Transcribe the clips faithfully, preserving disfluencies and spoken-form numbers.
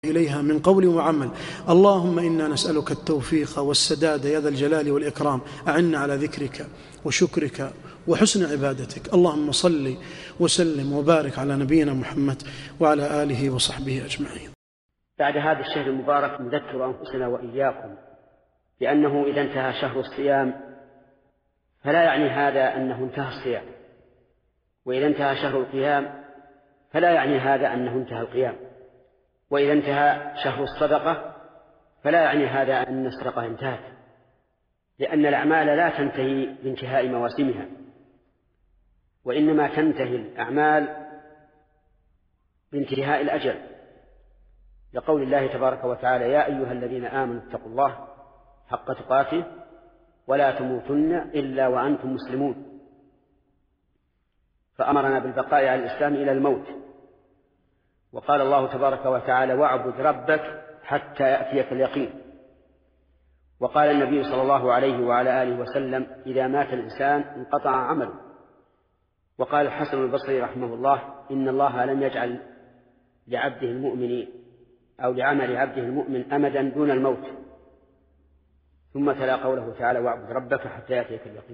إليها من قول وعمل. اللهم إنا نسألك التوفيق والسداد يا ذا الجلال والإكرام. أعنا على ذكرك وشكرك وحسن عبادتك. اللهم صل وسلم وبارك على نبينا محمد وعلى آله وصحبه أجمعين. بعد هذا الشهر المبارك نذكر أنفسنا وإياكم بأنه إذا انتهى شهر الصيام فلا يعني هذا أنه انتهى الصيام، وإذا انتهى شهر القيام فلا يعني هذا أنه انتهى القيام، وإذا انتهى شهر الصدقة فلا يعني هذا أن الصدقة انتهت، لأن الأعمال لا تنتهي بانتهاء مواسمها، وإنما تنتهي الأعمال بانتهاء الأجل، لقول الله تبارك وتعالى: يا أيها الذين آمنوا اتقوا الله حق تقاته ولا تموتن إلا وأنتم مسلمون، فأمرنا بالبقاء على الإسلام إلى الموت. وقال الله تبارك وتعالى: واعبد ربك حتى يأتيك اليقين. وقال النبي صلى الله عليه وعلى آله وسلم: إذا مات الإنسان انقطع عمله. وقال الحسن البصري رحمه الله: إن الله لم يجعل لعبده المؤمن أو لعمل عبده المؤمن أمدا دون الموت. ثم تلا قوله تعالى: واعبد ربك حتى يأتيك اليقين.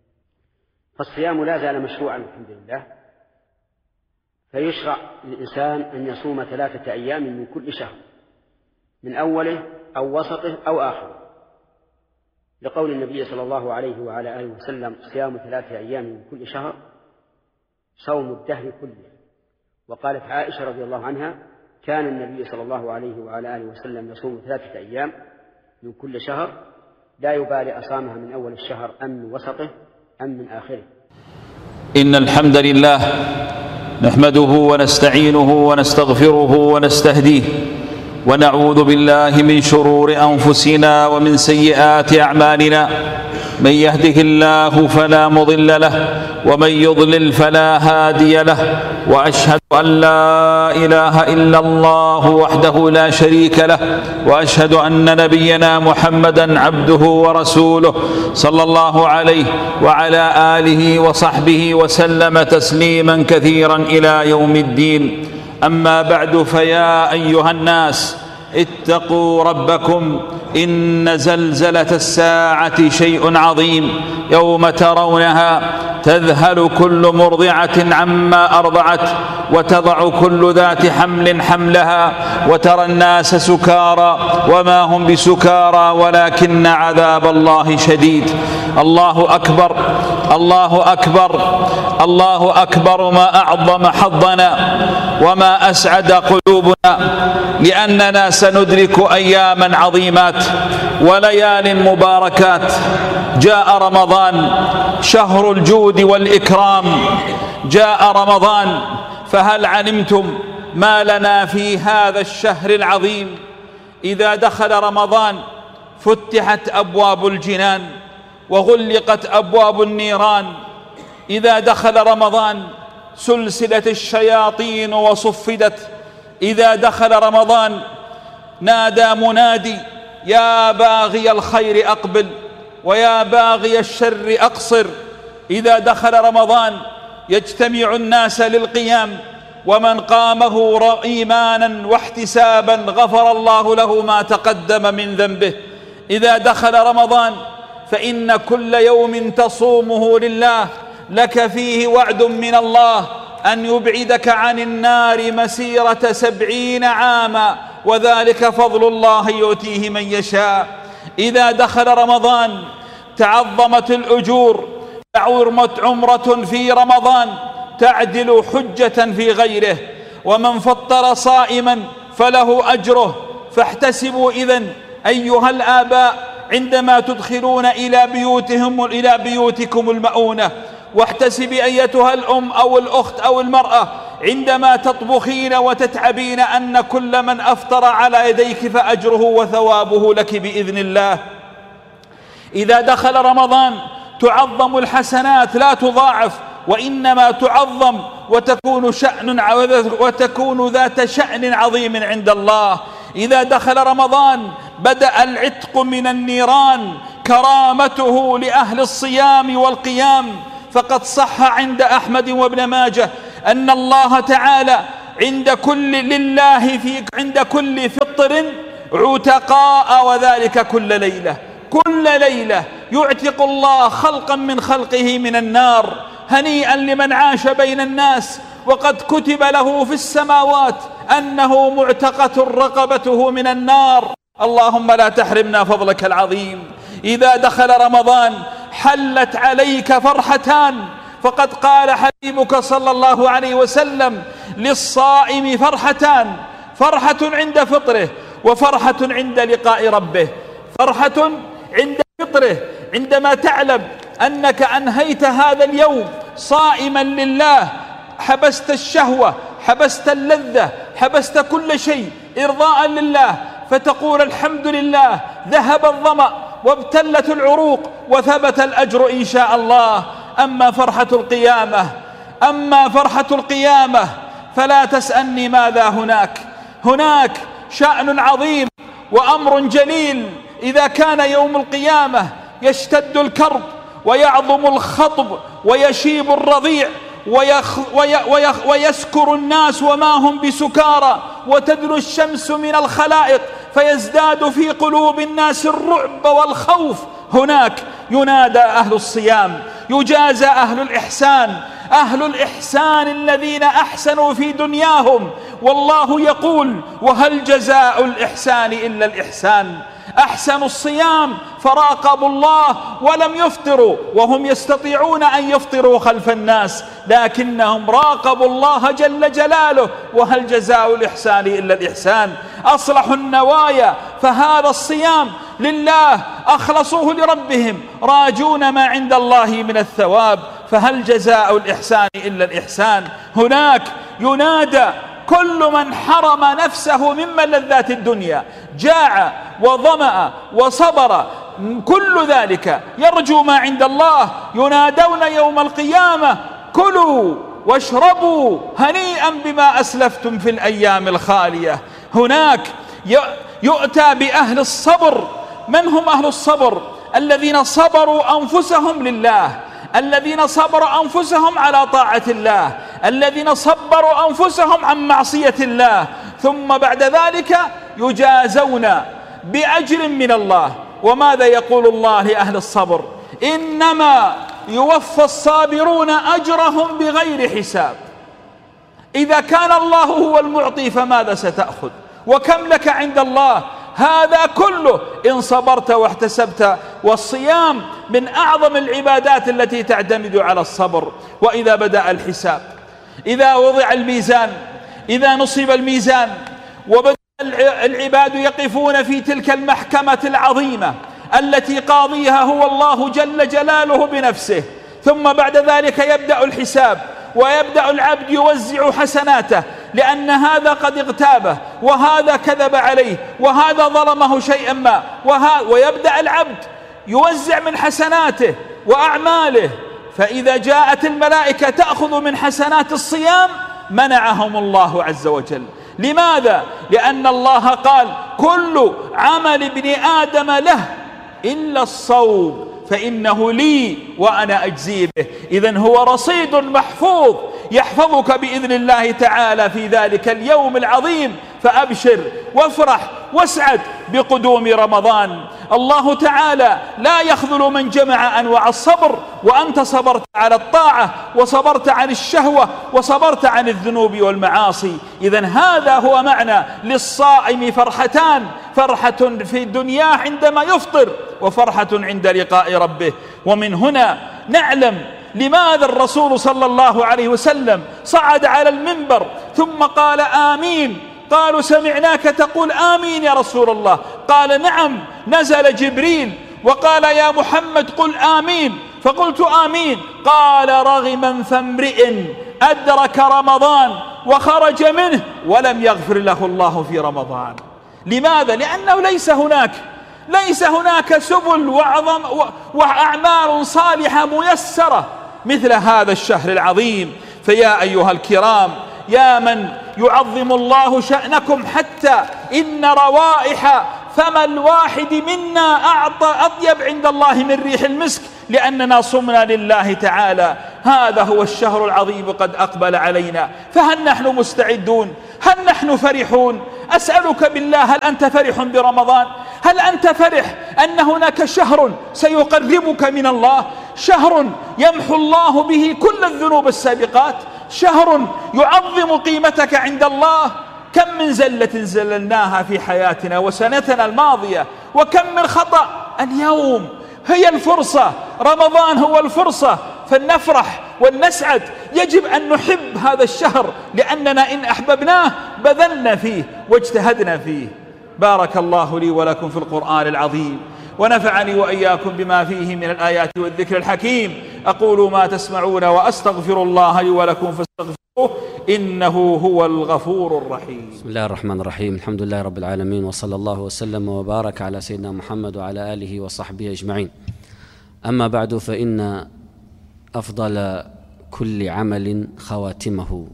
فالصيام لا زال مشروعا الحمد لله، فيشرع للإنسان أن يصوم ثلاثة أيام من كل شهر، من أوله أو وسطه أو آخره، لقول النبي صلى الله عليه وعلى آله وسلم: صيام ثلاثة أيام من كل شهر صوم الدهر كله. وقالت عائشة رضي الله عنها: كان النبي صلى الله عليه وعلى آله وسلم يصوم ثلاثة أيام من كل شهر، لا يبالي أصامها من أول الشهر أم من وسطه أم من آخره. إن الحمد لله نحمده ونستعينه ونستغفره ونستهديه، ونعوذ بالله من شرور أنفسنا ومن سيئات أعمالنا. من يهده الله فلا مضل له، ومن يضلل فلا هادي له، وأشهد أن لا إله إلا الله وحده لا شريك له، وأشهد أن نبينا محمدا عبده ورسوله صلى الله عليه وعلى آله وصحبه وسلم تسليما كثيرا إلى يوم الدين. أما بعد، فيا أيها الناس اتقوا ربكم، إن زلزلة الساعة شيء عظيم، يوم ترونها تذهل كل مرضعة عما أرضعت، وتضع كل ذات حمل حملها، وترى الناس سكارى وما هم بسكارى ولكن عذاب الله شديد. الله أكبر، الله أكبر، الله أكبر. ما أعظم حظنا وما أسعد قلوبنا، لأننا سندرك أياما عظيمات وليال مباركات. جاء رمضان شهر الجود والإكرام، جاء رمضان، فهل علمتم ما لنا في هذا الشهر العظيم؟ إذا دخل رمضان فتحت أبواب الجنان وغلقت أبواب النيران. إذا دخل رمضان سلسلة الشياطين وصفدت. إذا دخل رمضان نادى منادي: يا باغي الخير أقبل ويا باغي الشر أقصر. إذا دخل رمضان يجتمع الناس للقيام، ومن قامه إيمانا واحتسابا غفر الله له ما تقدم من ذنبه. إذا دخل رمضان فإن كل يوم تصومه لله لك فيه وعد من الله أن يبعدك عن النار مسيرة سبعين عاما، وذلك فضل الله يؤتيه من يشاء. إذا دخل رمضان تعظمت الأجور، تعورمت عمرة في رمضان تعدل حجة في غيره، ومن فطر صائما فله أجره. فاحتسبوا إذن أيها الآباء عندما تدخلون إلى بيوتهم إلى بيوتكم المؤونة، واحتسبي أيتها الأم أو الأخت أو المرأة عندما تطبخين وتتعبين أن كل من أفطر على يديك فأجره وثوابه لك بإذن الله. إذا دخل رمضان تعظم الحسنات لا تضاعف، وإنما تعظم وتكون شأن وتكون ذات شأن عظيم عند الله. إذا دخل رمضان بدأ العتق من النيران، كرامته لأهل الصيام والقيام. فقد صح عند أحمد وابن ماجه أن الله تعالى عند كل لله في عند كل فطر عتقاء، وذلك كل ليلة. كل ليلة يعتق الله خلقا من خلقه من النار. هنيئا لمن عاش بين الناس وقد كتب له في السماوات أنه معتقة رقبته من النار. اللهم لا تحرمنا فضلك العظيم. إذا دخل رمضان حلت عليك فرحتان، فقد قال حبيبك صلى الله عليه وسلم: للصائم فرحتان، فرحة عند فطره وفرحة عند لقاء ربه. فرحة عند فطره عندما تعلم أنك أنهيت هذا اليوم صائما لله، حبست الشهوة، حبست اللذة، حبست كل شيء إرضاء لله، فتقول الحمد لله، ذهب الظمأ وابتلت العروق وثبت الأجر إن شاء الله. أما فرحة القيامة أما فرحة القيامة فلا تسألني ماذا هناك. هناك شأن عظيم وأمر جليل. إذا كان يوم القيامة يشتد الكرب ويعظم الخطب ويشيب الرضيع ويخ وي ويخ ويسكر الناس وما هم بسكارى، وتدنو الشمس من الخلائق فيزداد في قلوب الناس الرعب والخوف، هناك ينادى أهل الصيام، يجازى أهل الإحسان، أهل الإحسان الذين أحسنوا في دنياهم. والله يقول: وهل جزاء الإحسان إلا الإحسان. أحسنوا الصيام فراقبوا الله ولم يفطروا، وهم يستطيعون أن يفطروا خلف الناس، لكنهم راقبوا الله جل جلاله. وهل جزاء الإحسان إلا الإحسان. أصلحوا النوايا، فهذا الصيام لله، أخلصوه لربهم، راجون ما عند الله من الثواب. فهل جزاء الإحسان إلا الإحسان. هناك ينادى كل من حرم نفسه من ملذات الدنيا، جاع وظمأ وصبر، كل ذلك يرجو ما عند الله، ينادون يوم القيامة: كلوا واشربوا هنيئا بما أسلفتم في الأيام الخالية. هناك يؤتى بأهل الصبر. من هم أهل الصبر؟ الذين صبروا أنفسهم لله، الذين صبروا أنفسهم على طاعة الله، الذين صبروا أنفسهم عن معصية الله، ثم بعد ذلك يجازون بأجر من الله. وماذا يقول الله لأهل الصبر؟ إنما يوفى الصابرون أجرهم بغير حساب. إذا كان الله هو المعطي فماذا ستأخذ؟ وكم لك عند الله؟ هذا كله إن صبرت واحتسبت. والصيام من أعظم العبادات التي تعتمد على الصبر. وإذا بدأ الحساب، إذا وضع الميزان، إذا نصب الميزان وبدأ العباد يقفون في تلك المحكمة العظيمة التي قاضيها هو الله جل جلاله بنفسه، ثم بعد ذلك يبدأ الحساب، ويبدأ العبد يوزع حسناته، لأن هذا قد اغتابه، وهذا كذب عليه، وهذا ظلمه شيئا ما، ويبدأ العبد يوزع من حسناته وأعماله. فإذا جاءت الملائكة تأخذ من حسنات الصيام منعهم الله عز وجل. لماذا؟ لأن الله قال: كل عمل ابن آدم له إلا الصوم فإنه لي وأنا أجزي به. إذن هو رصيد محفوظ يحفظك بإذن الله تعالى في ذلك اليوم العظيم. فأبشر وافرح واسعد بقدوم رمضان. الله تعالى لا يخذل من جمع أنواع الصبر، وأنت صبرت على الطاعة، وصبرت عن الشهوة، وصبرت عن الذنوب والمعاصي. إذن هذا هو معنى للصائم فرحتان: فرحة في الدنيا عندما يفطر، وفرحة عند لقاء ربه. ومن هنا نعلم لماذا الرسول صلى الله عليه وسلم صعد على المنبر ثم قال آمين. قالوا: سمعناك تقول آمين يا رسول الله. قال: نعم، نزل جبريل وقال: يا محمد قل آمين، فقلت آمين. قال: رغما فامرئ أدرك رمضان وخرج منه ولم يغفر له الله في رمضان. لماذا؟ لأنه ليس هناك ليس هناك سبل وعظم وأعمال صالحة ميسرة مثل هذا الشهر العظيم. فيا أيها الكرام، يا من يعظم الله شأنكم، حتى إن روائح فم الواحد منا أعطى أطيب عند الله من ريح المسك، لأننا صمنا لله تعالى. هذا هو الشهر العظيم قد أقبل علينا، فهل نحن مستعدون؟ هل نحن فرحون؟ أسألك بالله، هل أنت فرح برمضان؟ هل أنت فرح أن هناك شهر سيقربك من الله، شهر يمحو الله به كل الذنوب السابقات، شهر يعظم قيمتك عند الله؟ كم من زلة زللناها في حياتنا وسنتنا الماضية، وكم من خطأ. اليوم هي الفرصة، رمضان هو الفرصة، فلنفرح ولنسعد. يجب أن نحب هذا الشهر، لأننا إن أحببناه بذلنا فيه واجتهدنا فيه. بارك الله لي ولكم في القرآن العظيم، ونفعني وإياكم بما فيه من الآيات والذكر الحكيم. أقول ما تسمعون وأستغفر الله لي ولكم فاستغفروه إنه هو الغفور الرحيم. بسم الله الرحمن الرحيم. الحمد لله رب العالمين، وصلى الله وسلم وبارك على سيدنا محمد وعلى آله وصحبه أجمعين. أما بعد، فإن أفضل كل عمل خواتمه،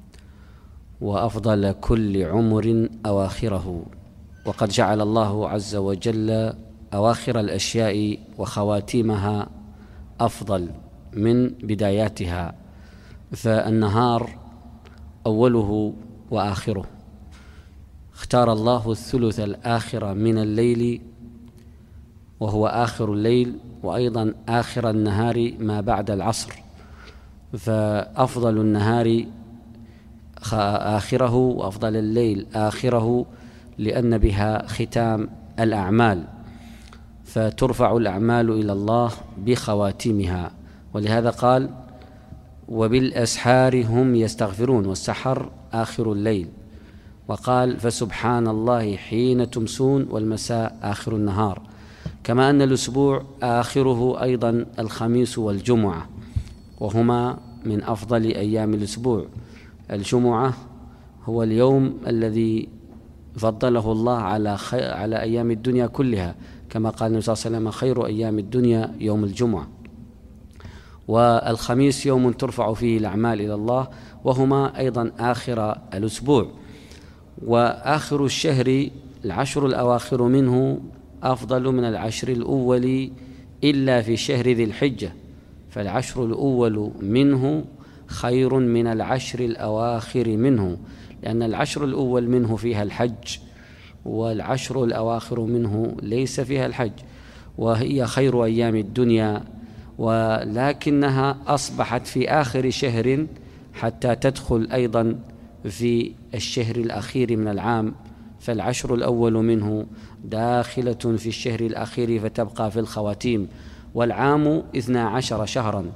وأفضل كل عمر أواخره، وقد جعل الله عز وجل أواخر الأشياء وخواتيمها أفضل من بداياتها، فالنهار أوله وآخره. اختار الله الثلث الآخر من الليل وهو آخر الليل، وأيضا آخر النهار ما بعد العصر، فأفضل النهار آخره وأفضل الليل آخره، لأن بها ختام الأعمال، فترفع الأعمال إلى الله بخواتيمها. ولهذا قال: وبالأسحار هم يستغفرون، والسحر آخر الليل. وقال: فسبحان الله حين تمسون، والمساء آخر النهار. كما أن الأسبوع آخره أيضا الخميس والجمعة، وهما من أفضل أيام الأسبوع. الجمعة هو اليوم الذي فضله الله على على أيام الدنيا كلها، كما قال النبي صلى الله عليه وسلم: خير أيام الدنيا يوم الجمعة. والخميس يوم ترفع فيه الأعمال إلى الله، وهما أيضا آخر الأسبوع. وآخر الشهر العشر الأواخر منه أفضل من العشر الأول إلا في شهر ذي الحجة، فالعشر الأول منه خير من العشر الأواخر منه، لأن العشر الأول منه فيها الحج، والعشر الأواخر منه ليس فيها الحج، وهي خير أيام الدنيا، ولكنها أصبحت في آخر شهر حتى تدخل أيضا في الشهر الأخير من العام، فالعشر الأول منه داخلة في الشهر الأخير فتبقى في الخواتيم. والعام اثنا عشر شهرا،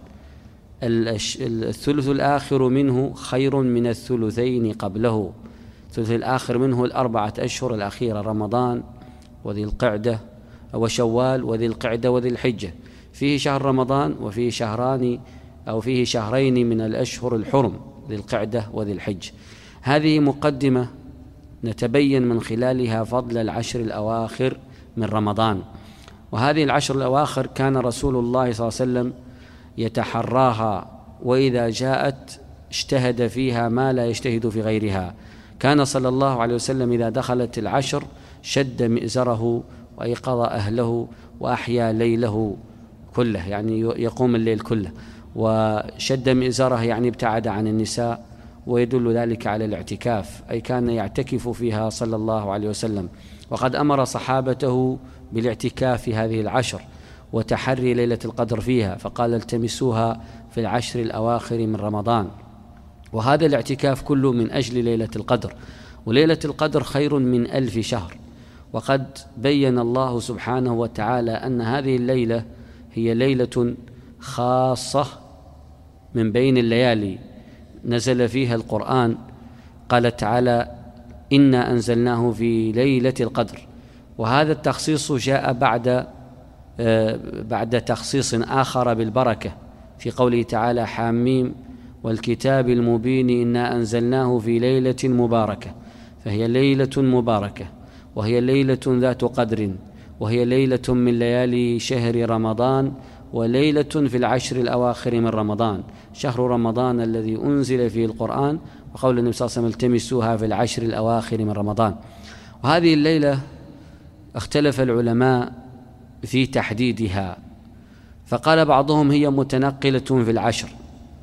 الثلث الآخر منه خير من الثلثين قبله. الثلث الآخر منه الأربعة أشهر الأخيرة، رمضان وذي القعدة وشوال وذي القعدة وذي الحجة، فيه شهر رمضان وفيه شهران أو فيه شهرين من الأشهر الحرم، ذي القعدة وذي الحج. هذه مقدمة نتبين من خلالها فضل العشر الأواخر من رمضان. وهذه العشر الأواخر كان رسول الله صلى الله عليه وسلم يتحراها، وإذا جاءت اجتهد فيها ما لا يجتهد في غيرها. كان صلى الله عليه وسلم إذا دخلت العشر شد مئزره وأيقظ أهله وأحيا ليله كله، يعني يقوم الليل كله. وشد مئزره يعني ابتعد عن النساء، ويدل ذلك على الاعتكاف، أي كان يعتكف فيها صلى الله عليه وسلم. وقد أمر صحابته بالاعتكاف في هذه العشر وتحري ليلة القدر فيها، فقال: التمسوها في العشر الأواخر من رمضان. وهذا الاعتكاف كله من أجل ليلة القدر، وليلة القدر خير من ألف شهر. وقد بين الله سبحانه وتعالى أن هذه الليلة هي ليلة خاصة من بين الليالي نزل فيها القرآن. قال تعالى: إنا أنزلناه في ليلة القدر. وهذا التخصيص جاء بعد بعد تخصيص آخر بالبركة في قوله تعالى: حاميم والكتاب المبين إنا أنزلناه في ليلة مباركة. فهي ليلة مباركة، وهي ليلة ذات قدر، وهي ليلة من ليالي شهر رمضان، وليلة في العشر الأواخر من رمضان، شهر رمضان الذي أنزل فيه القرآن. وقول النبي صلى الله عليه وسلم: التمسوها في العشر الأواخر من رمضان. وهذه الليلة اختلف العلماء في تحديدها، فقال بعضهم: هي متنقلة في العشر،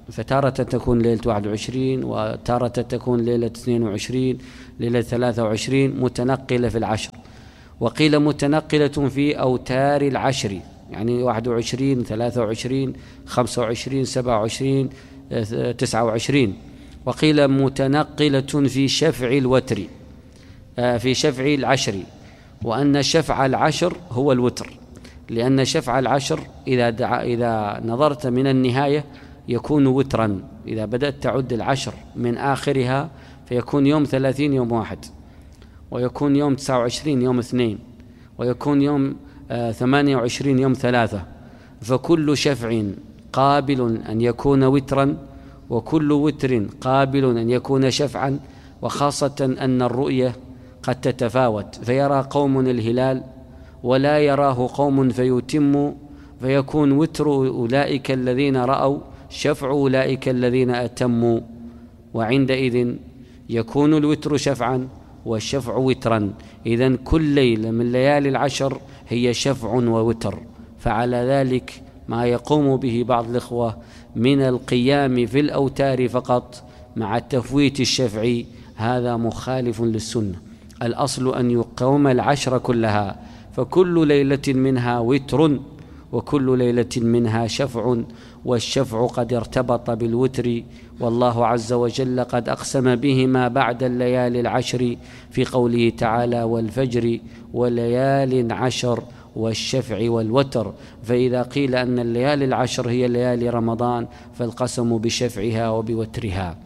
فتارة تكون ليلة واحد وعشرين، وتارة تكون ليلة اثنين وعشرين، ليلة ثلاثة وعشرين، متنقلة في العشر. وقيل متنقلة في أوتار العشر، يعني واحد وعشرين، ثلاثة وعشرين، خمسة وعشرين، سبعة وعشرين، تسعة وعشرين. وقيل متنقلة في شفع الوتر، في شفع العشر، وأن شفع العشر هو الوتر، لأن شفع العشر إذا, دع... إذا نظرت من النهاية يكون وترا. إذا بدأت تعد العشر من آخرها فيكون يوم ثلاثين يوم واحد، ويكون يوم تسعة وعشرين يوم اثنين، ويكون يوم آه ثمانية وعشرين يوم ثلاثة. فكل شفع قابل أن يكون وترا، وكل وتر قابل أن يكون شفعا، وخاصة أن الرؤية قد تتفاوت، فيرى قوم الهلال ولا يراه قوم فيتم، فيكون وتر أولئك الذين رأوا شفع أولئك الذين أتموا، وعندئذ يكون الوتر شفعا والشفع وترا. إذن كل ليلة من ليالي العشر هي شفع ووتر. فعلى ذلك ما يقوم به بعض الإخوة من القيام في الأوتار فقط مع تفويت الشفع هذا مخالف للسنة. الأصل أن يقوم العشر كلها، فكل ليلة منها وتر وكل ليلة منها شفع، والشفع قد ارتبط بالوتر، والله عز وجل قد أقسم بهما بعد الليالي العشر في قوله تعالى: والفجر وليال عشر والشفع والوتر. فإذا قيل أن الليالي العشر هي ليالي رمضان فالقسم بشفعها وبوترها.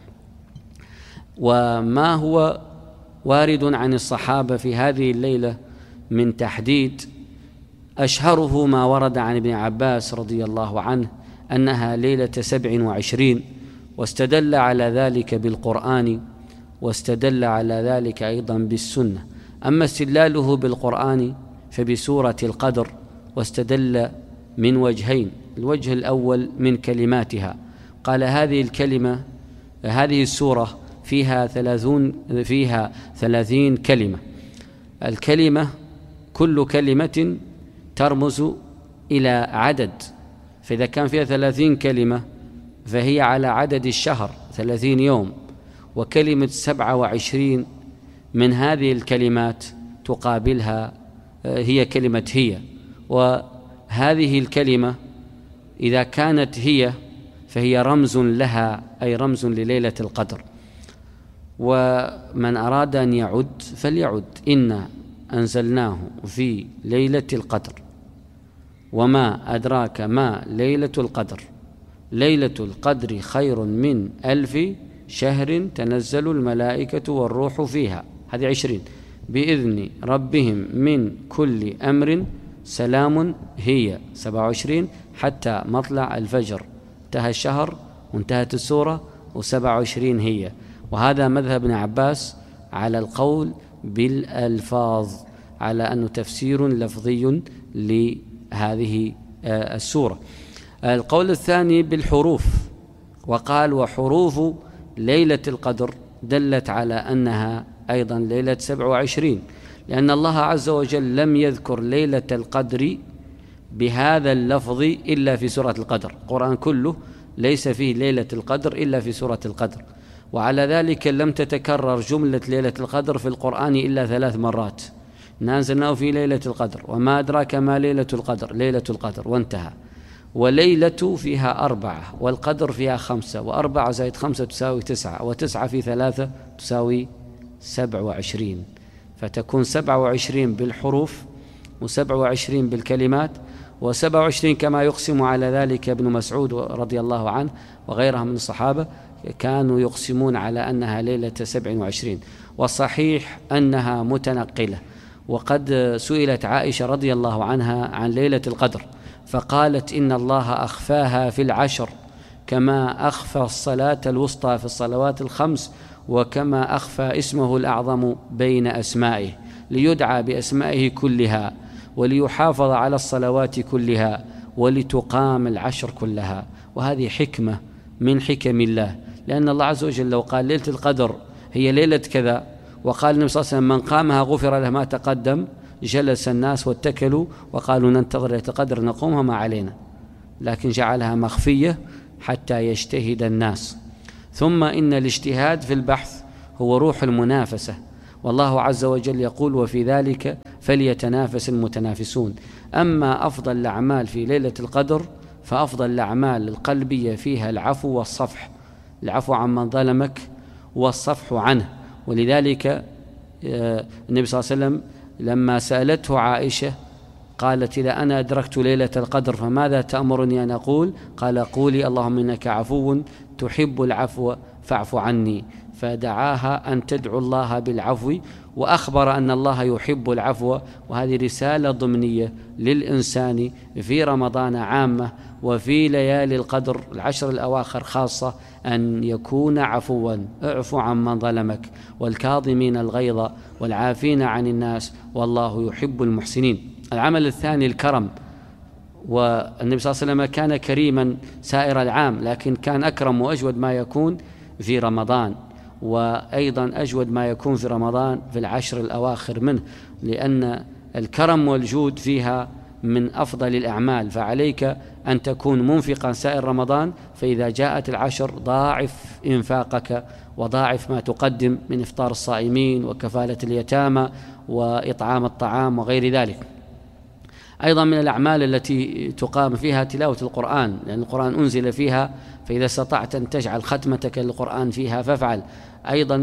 وما هو وارد عن الصحابة في هذه الليلة من تحديد، أشهره ما ورد عن ابن عباس رضي الله عنه أنها ليلة سبع وعشرين، واستدل على ذلك بالقرآن، واستدل على ذلك أيضا بالسنة. أما استدلاله بالقرآن فبسورة القدر، واستدل من وجهين. الوجه الأول من كلماتها، قال هذه الكلمة هذه السورة فيها ثلاثون فيها ثلاثين كلمة. الكلمة كل كلمة ترمز إلى عدد، فإذا كان فيها ثلاثين كلمة فهي على عدد الشهر ثلاثين يوم. وكلمة سبعة وعشرين من هذه الكلمات تقابلها هي كلمة هي، وهذه الكلمة إذا كانت هي فهي رمز لها، أي رمز لليلة القدر. ومن أراد أن يعد فليعد: إنا أنزلناه في ليلة القدر، وما أدراك ما ليلة القدر، ليلة القدر خير من ألف شهر تنزل الملائكة والروح فيها، هذه عشرين، بإذن ربهم من كل أمر سلام هي سبعة وعشرين حتى مطلع الفجر. انتهى الشهر وانتهت السورة وسبعة وعشرين هي. وهذا مذهب ابن عباس على القول بالألفاظ، على أنه تفسير لفظي لهذه السورة. القول الثاني بالحروف، وقال وحروف ليلة القدر دلت على أنها أيضا ليلة سبع وعشرين، لأن الله عز وجل لم يذكر ليلة القدر بهذا اللفظ إلا في سورة القدر. القرآن كله ليس فيه ليلة القدر إلا في سورة القدر، وعلى ذلك لم تتكرر جملة ليلة القدر في القرآن إلا ثلاث مرات: نازلناه في ليلة القدر، وما أدراك ما ليلة القدر، ليلة القدر، وانتهى. وليلة فيها أربعة، والقدر فيها خمسة، وأربعة زائد خمسة تساوي تسعة، وتسعة في ثلاثة تساوي سبع وعشرين، فتكون سبع وعشرين بالحروف، وسبع وعشرين بالكلمات، وسبع وعشرين كما يقسم على ذلك ابن مسعود رضي الله عنه وغيرها من الصحابة، كانوا يقسمون على أنها ليلة سبع وعشرين. والصحيح أنها متنقلة. وقد سئلت عائشة رضي الله عنها عن ليلة القدر فقالت: إن الله أخفاها في العشر كما أخفى الصلاة الوسطى في الصلوات الخمس، وكما أخفى اسمه الأعظم بين أسمائه، ليدعى بأسمائه كلها، وليحافظ على الصلوات كلها، ولتقام العشر كلها. وهذه حكمة من حكم الله، لأن الله عز وجل لو قال ليلة القدر هي ليلة كذا، وقال النبي صلى الله عليه وسلم: من قامها غفر له ما تقدم، جلس الناس واتكلوا وقالوا: ننتظر ليلة القدر نقومها ما علينا. لكن جعلها مخفية حتى يجتهد الناس. ثم إن الاجتهاد في البحث هو روح المنافسة، والله عز وجل يقول: وفي ذلك فليتنافس المتنافسون. أما أفضل الأعمال في ليلة القدر فأفضل الأعمال القلبية فيها العفو والصفح، العفو عمن ظلمك والصفح عنه. ولذلك النبي صلى الله عليه وسلم لما سألته عائشة قالت: إذا أنا أدركت ليلة القدر فماذا تأمرني أن أقول؟ قال: قولي اللهم إنك عفو تحب العفو فاعف عني. فدعاها أن تدعو الله بالعفو، وأخبر أن الله يحب العفو. وهذه رسالة ضمنية للإنسان في رمضان عامة، وفي ليالي القدر العشر الأواخر خاصة، أن يكون عفوا. اعفو عمن ظلمك والكاظمين الغيظ والعافين عن الناس والله يحب المحسنين. العمل الثاني الكرم، والنبي صلى الله عليه وسلم كان كريما سائر العام، لكن كان أكرم وأجود ما يكون في رمضان، وأيضا أجود ما يكون في رمضان في العشر الأواخر منه، لأن الكرم والجود فيها من أفضل الأعمال. فعليك أن تكون منفقا سائر رمضان، فإذا جاءت العشر ضاعف إنفاقك وضاعف ما تقدم من إفطار الصائمين وكفالة اليتامى وإطعام الطعام وغير ذلك. أيضا من الأعمال التي تقام فيها تلاوة القرآن، لأن القرآن أنزل فيها، فإذا استطعت أن تجعل ختمتك للقرآن فيها فافعل. أيضا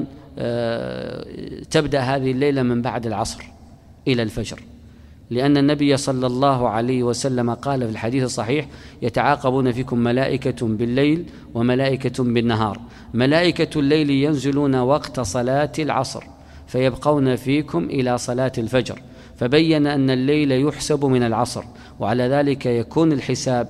تبدأ هذه الليلة من بعد العصر إلى الفجر، لأن النبي صلى الله عليه وسلم قال في الحديث الصحيح: يتعاقبون فيكم ملائكة بالليل وملائكة بالنهار. ملائكة الليل ينزلون وقت صلاة العصر فيبقون فيكم إلى صلاة الفجر، فبين أن الليل يحسب من العصر، وعلى ذلك يكون الحساب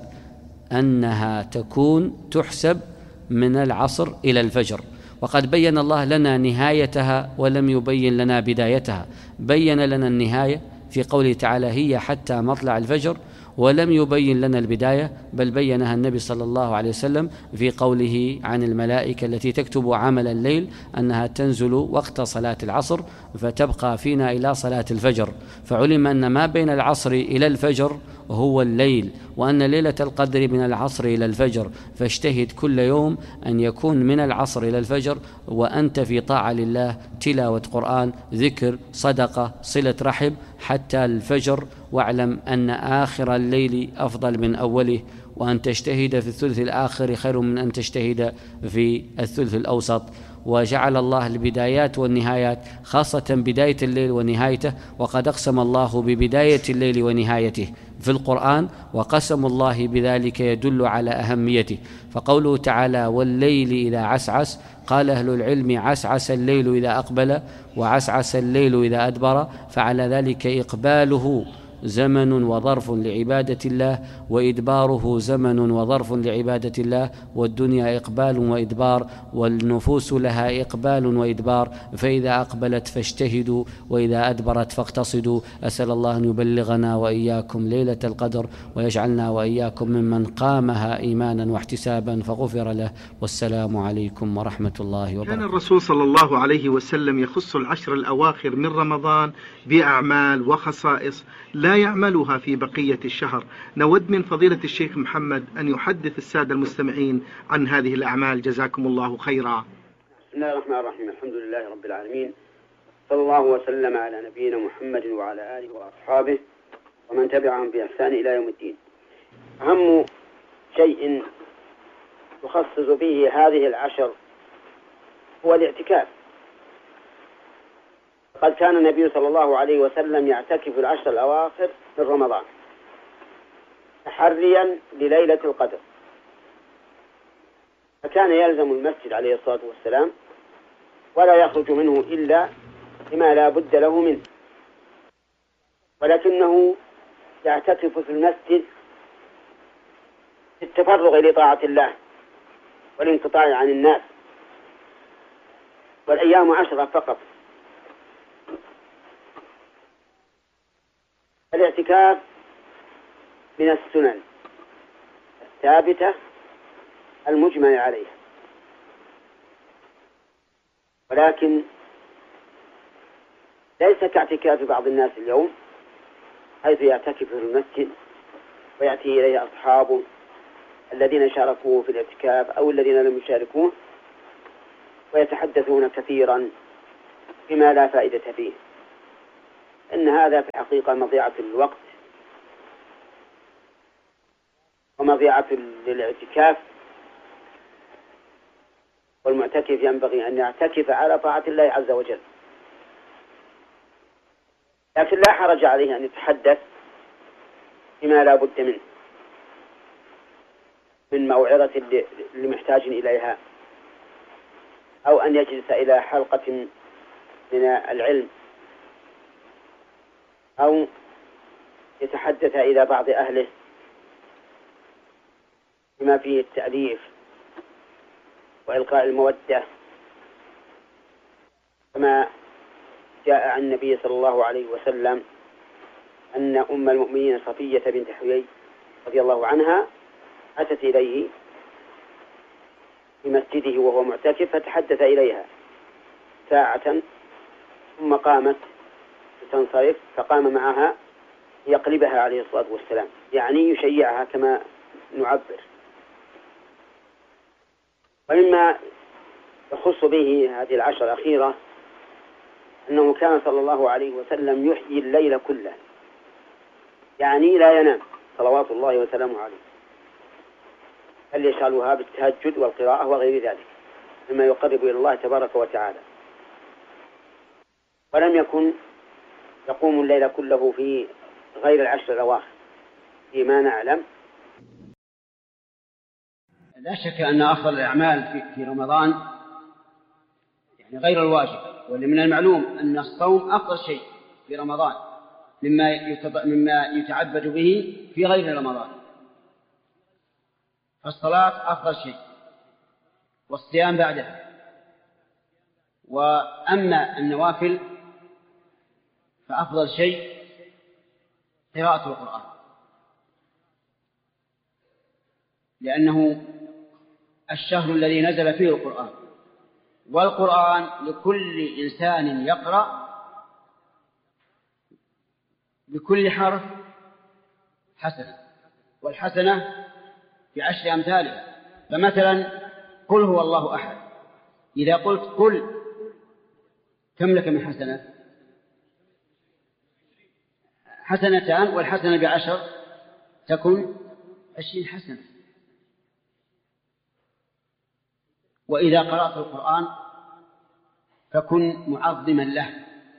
أنها تكون تحسب من العصر إلى الفجر. وقد بين الله لنا نهايتها ولم يبين لنا بدايتها. بين لنا النهاية في قوله تعالى: هي حتى مطلع الفجر، ولم يبين لنا البداية، بل بينها النبي صلى الله عليه وسلم في قوله عن الملائكة التي تكتب عمل الليل أنها تنزل وقت صلاة العصر فتبقى فينا إلى صلاة الفجر. فعلم أن ما بين العصر إلى الفجر هو الليل، وأن ليلة القدر من العصر إلى الفجر. فاجتهد كل يوم أن يكون من العصر إلى الفجر وأنت في طاعة لله، تلاوة قرآن، ذكر، صدقة، صلة رحم، حتى الفجر. واعلم أن آخر الليل أفضل من أوله، وأن تجتهد في الثلث الآخر خير من أن تجتهد في الثلث الأوسط. وجعل الله البدايات والنهايات، خاصة بداية الليل ونهايته، وقد أقسم الله ببداية الليل ونهايته في القرآن، وقسم الله بذلك يدل على أهميته. فقوله تعالى: والليل إذا عسعس، قال أهل العلم: عسعس الليل إذا أقبل، وعسعس الليل إذا أدبر. فعلى ذلك إقباله زمن وظرف لعبادة الله، وإدباره زمن وظرف لعبادة الله. والدنيا إقبال وإدبار، والنفوس لها إقبال وإدبار، فإذا أقبلت فاجتهدوا، وإذا أدبرت فاقتصدوا. أسأل الله أن يبلغنا وإياكم ليلة القدر، ويجعلنا وإياكم ممن قامها إيمانا واحتسابا فغفر له. والسلام عليكم ورحمة الله وبركاته. كان الرسول صلى الله عليه وسلم يخص العشر الأواخر من رمضان بأعمال وخصائص لا يعملها في بقية الشهر. نود من فضيلة الشيخ محمد أن يحدث السادة المستمعين عن هذه الأعمال، جزاكم الله خيرا. بسم الله الرحمن الرحيم. الحمد لله رب العالمين، صلى الله وسلم على نبينا محمد وعلى آله وأصحابه ومن تبعهم بإحسان إلى يوم الدين. أهم شيء تخصص به هذه العشر هو الاعتكاف. قد كان النبي صلى الله عليه وسلم يعتكف العشر الأواخر من رمضان تحريا لليلة القدر، فكان يلزم المسجد عليه الصلاة والسلام ولا يخرج منه إلا لما لا بد له منه، ولكنه يعتكف في المسجد التفرغ لطاعة الله والانقطاع عن الناس، والأيام عشرة فقط. الاعتكاف من السنن الثابتة المجمع عليها، ولكن ليس كاعتكاف بعض الناس اليوم، حيث يعتكف في المسجد ويأتي إليه أصحابه الذين شاركوه في الاعتكاف أو الذين لم يشاركوه، ويتحدثون كثيرا بما لا فائدة فيه. إن هذا في الحقيقة مضيعة للوقت ومضيعة للاعتكاف، والمعتكف ينبغي أن يعتكف على طاعة الله عز وجل، لكن لا حرج عليه أن يتحدث بما لا بد منه من موعظة لمحتاج إليها، أو أن يجلس إلى حلقة من العلم، أو يتحدث إلى بعض أهله بما فيه التأليف وإلقاء المودة، كما جاء عن النبي صلى الله عليه وسلم أن أم المؤمنين صفية بنت حيي رضي الله عنها أتت إليه في مسجده وهو معتكف، فتحدث إليها ساعة ثم قامت تنصرف، فقام معها يقلبها عليه الصلاة والسلام، يعني يشيعها كما نعبر. ومما يخص به هذه العشر الأخيرة أنه كان صلى الله عليه وسلم يحيي الليل كله، يعني لا ينام صلوات الله وسلامه عليه، بل يشغلها بالتهجد والقراءة وغير ذلك مما يقرب إلى الله تبارك وتعالى. ولم يكن يقوم الليل كله في غير العشر الأواخر فيما نعلم. لا شك أن أفضل الأعمال في رمضان يعني غير الواجب، ومن المعلوم أن الصوم أفضل شيء في رمضان مما مما يتعبد به في غير رمضان. فالصلاة أفضل شيء والصيام بعدها، وأما النوافل فأفضل شيء قراءة القرآن، لأنه الشهر الذي نزل فيه القرآن، والقرآن لكل إنسان يقرأ بكل حرف حسنة، والحسنة بعشر أمثالها. فمثلا قل هو الله أحد، إذا قلت قل كم لك من حسنة؟ حسنتان، والحسنة بعشر تكن عشرين حسنة. وإذا قرأت القرآن فكن معظما له،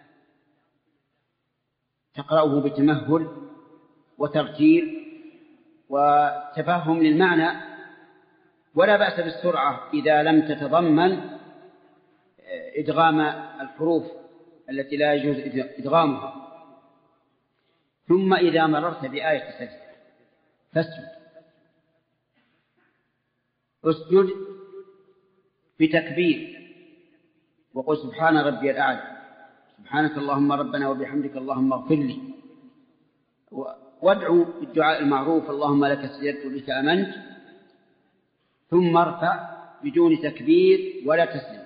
تقرأه بتمهل وترتيل وتفهم للمعنى، ولا بأس بالسرعة إذا لم تتضمن إدغام الحروف التي لا يجوز إدغامها. ثم إذا مررت بآية السجدة فاسجد، اسجد بتكبير وقل سبحان ربي الأعلى، سبحانك اللهم ربنا وبحمدك اللهم اغفر لي، وادعو بالدعاء المعروف اللهم لك سجدت بك آمنت، ثم ارفع بدون تكبير ولا تسلم،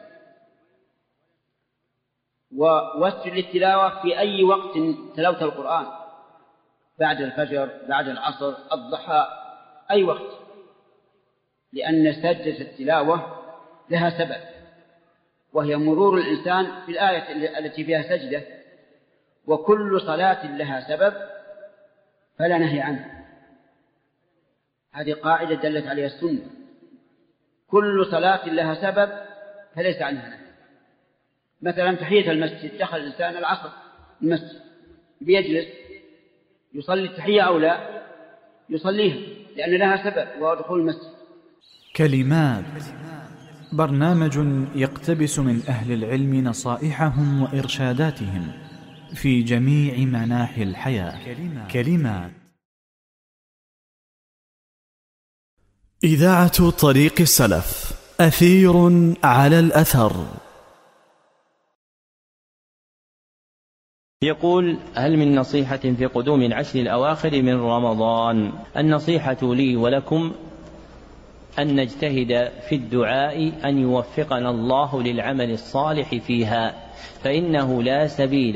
واسجد للتلاوة في أي وقت تلوت القرآن، بعد الفجر، بعد العصر، الضحى، أي وقت، لأن سجدة التلاوة لها سبب، وهي مرور الإنسان في الآية التي فيها سجدة، وكل صلاة لها سبب فلا نهي عنها. هذه قاعدة دلت عليها السنة، كل صلاة لها سبب فليس عنها نهي. مثلا تحية المسجد، دخل الإنسان العصر المسجد بيجلس يصلي التحية أو لا يصليها، لأن لها سبب وهو دخول المسجد. كلمات، برنامج يقتبس من أهل العلم نصائحهم وإرشاداتهم في جميع مناحي الحياة. كلمات. إذاعة طريق السلف، أثير على الأثر. يقول: هل من نصيحة في قدوم العشر الأواخر من رمضان؟ النصيحة لي ولكم أن نجتهد في الدعاء أن يوفقنا الله للعمل الصالح فيها، فإنه لا سبيل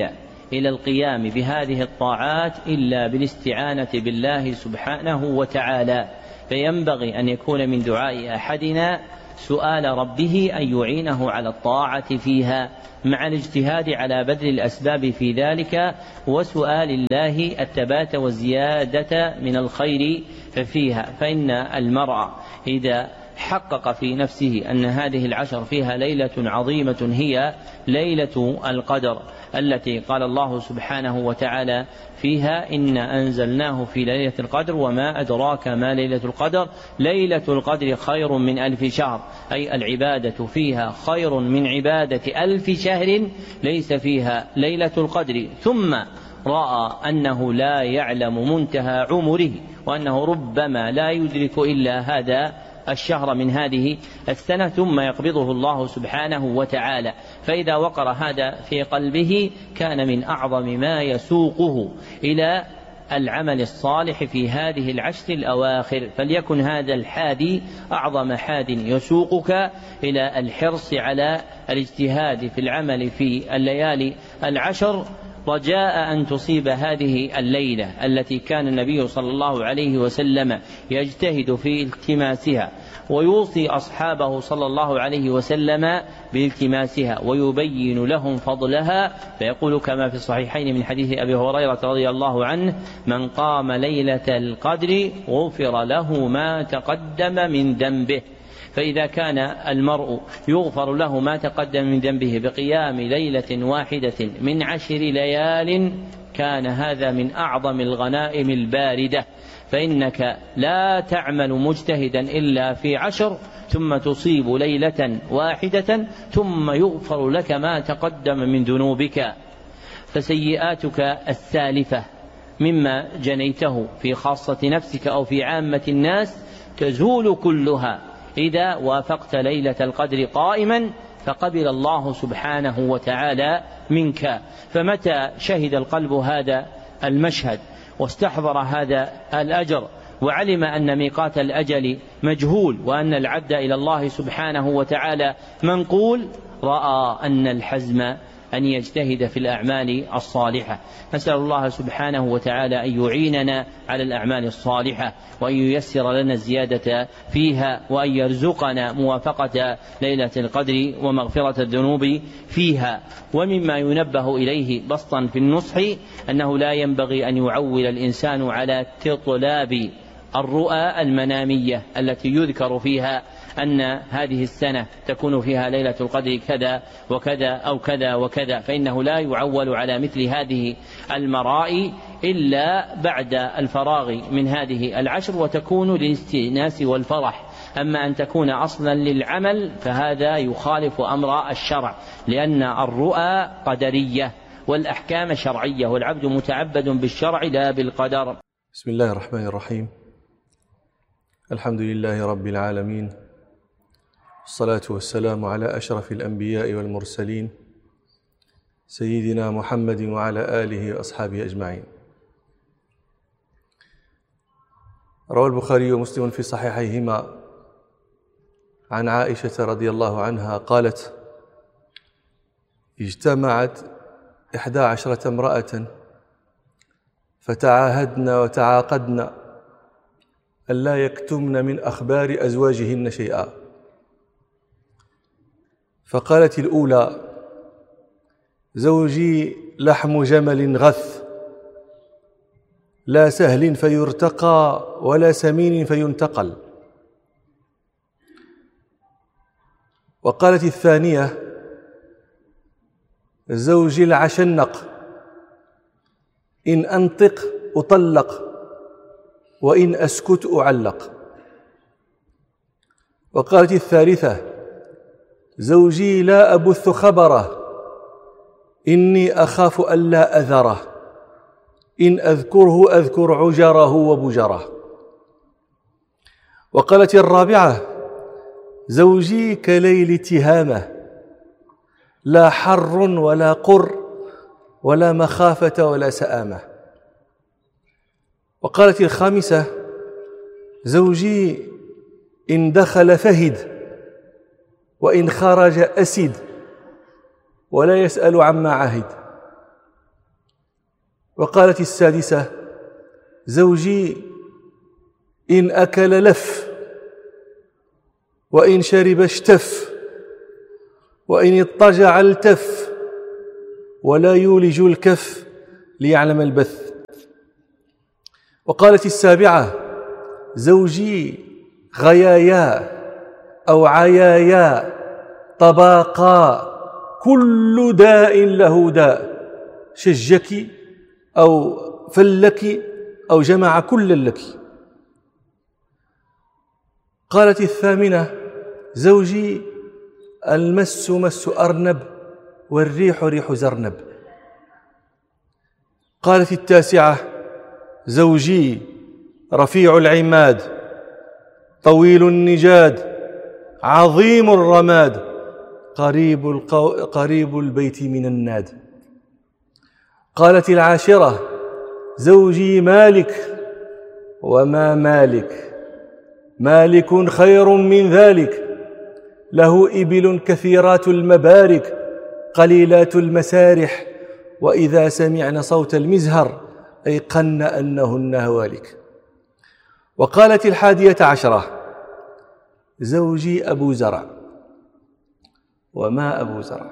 إلى القيام بهذه الطاعات إلا بالاستعانة بالله سبحانه وتعالى، فينبغي أن يكون من دعاء أحدنا سؤال ربه أن يعينه على الطاعة فيها مع الاجتهاد على بذل الأسباب في ذلك، وسؤال الله الثبات والزيادة من الخير فيها. فإن المرء إذا حقق في نفسه أن هذه العشر فيها ليلة عظيمة هي ليلة القدر التي قال الله سبحانه وتعالى فيها إن أنزلناه في ليلة القدر وما أدراك ما ليلة القدر ليلة القدر خير من ألف شهر، أي العبادة فيها خير من عبادة ألف شهر ليس فيها ليلة القدر. ثم رأى أنه لا يعلم منتهى عمره وأنه ربما لا يدرك إلا هذا الشهر من هذه السنة ثم يقبضه الله سبحانه وتعالى. فإذا وقر هذا في قلبه كان من أعظم ما يسوقه إلى العمل الصالح في هذه العشر الأواخر. فليكن هذا الحادي أعظم حاد يسوقك إلى الحرص على الاجتهاد في العمل في الليالي العشر، رجاء أن تصيب هذه الليلة التي كان النبي صلى الله عليه وسلم يجتهد في التماسها ويوصي أصحابه صلى الله عليه وسلم بالتماسها ويبين لهم فضلها، فيقول كما في الصحيحين من حديث أبي هريرة رضي الله عنه: من قام ليلة القدر غفر له ما تقدم من ذنبه. فإذا كان المرء يغفر له ما تقدم من ذنبه بقيام ليلة واحدة من عشر ليال كان هذا من أعظم الغنائم الباردة. فإنك لا تعمل مجتهدا إلا في عشر ثم تصيب ليلة واحدة ثم يغفر لك ما تقدم من ذنوبك، فسيئاتك السالفة مما جنيته في خاصة نفسك أو في عامة الناس تزول كلها إذا وافقت ليلة القدر قائما فقبل الله سبحانه وتعالى منك. فمتى شهد القلب هذا المشهد واستحضر هذا الأجر وعلم أن ميقات الأجل مجهول وأن العبد إلى الله سبحانه وتعالى منقول، رأى أن الحزم أن يجتهد في الأعمال الصالحة. نسأل الله سبحانه وتعالى أن يعيننا على الأعمال الصالحة وأن ييسر لنا الزيادة فيها وأن يرزقنا موافقة ليلة القدر ومغفرة الذنوب فيها. ومما ينبه إليه بسطا في النصح أنه لا ينبغي أن يعول الإنسان على طلاب الرؤى المنامية التي يذكر فيها أن هذه السنة تكون فيها ليلة القدر كذا وكذا أو كذا وكذا، فإنه لا يعول على مثل هذه المرائي إلا بعد الفراغ من هذه العشر وتكون للاستئناس والفرح. أما أن تكون أصلا للعمل فهذا يخالف أمر الشرع، لأن الرؤى قدرية والأحكام شرعية والعبد متعبد بالشرع لا بالقدر. بسم الله الرحمن الرحيم. الحمد لله رب العالمين، الصلاة والسلام على أشرف الأنبياء والمرسلين سيدنا محمد وعلى آله وأصحابه أجمعين. روى البخاري ومسلم في صحيحيهما عن عائشة رضي الله عنها قالت: اجتمعت إحدى عشرة امرأة فتعاهدن وتعاقدن ألا يكتمن من أخبار أزواجهن شيئا، فقالت الأولى: زوجي لحم جمل غث، لا سهل فيرتقى ولا سمين فينتقل. وقالت الثانية: زوجي العشنق، إن أنطق أطلق وإن أسكت أعلق. وقالت الثالثة: زوجي لا أبث خبره، إني أخاف ألا أذره، إن أذكره أذكر عجره وبجره. وقالت الرابعة: زوجي كليل تهامة، لا حر ولا قر ولا مخافة ولا سآمة. وقالت الخامسة: زوجي إن دخل فهد وإن خرج أسد ولا يسأل عما عهد. وقالت السادسة: زوجي إن أكل لف، وإن شرب اشتف، وإن اضطجع التف، ولا يولج الكف ليعلم البث. وقالت السابعة: زوجي غيايا أو عيايا طباقا، كل داء له داء، شجك أو فلك أو جمع كل لك. قالت الثامنة: زوجي المس مس أرنب، والريح ريح زرنب. قالت التاسعة: زوجي رفيع العماد، طويل النجاد، عظيم الرماد، قريب, القو... قريب البيت من الناد. قالت العاشرة: زوجي مالك، وما مالك، مالك خير من ذلك، له إبل كثيرات المبارك، قليلات المسارح، وإذا سمعن صوت المزهر أيقن أنهن هوالك. وقالت الحادية عشرة: زوجي أبو زرع، وما أبو زرع،